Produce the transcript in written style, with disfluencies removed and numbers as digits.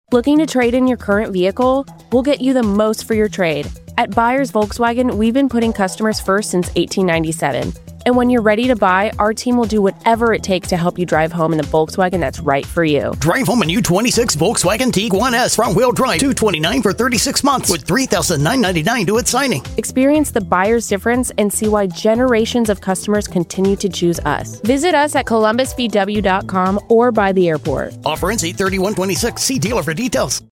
Looking to trade in your current vehicle? We'll get you the most for your trade. At Buyers Volkswagen, we've been putting customers first since 1897. And when you're ready to buy, our team will do whatever it takes to help you drive home in the Volkswagen that's right for you. Drive home a new 26 Volkswagen Tiguan S front-wheel drive, $229 for 36 months with $3,999 due at signing. Experience the buyer's difference and see why generations of customers continue to choose us. Visit us at columbusvw.com or by the airport. Offer ends 8/31/26. See dealer for details.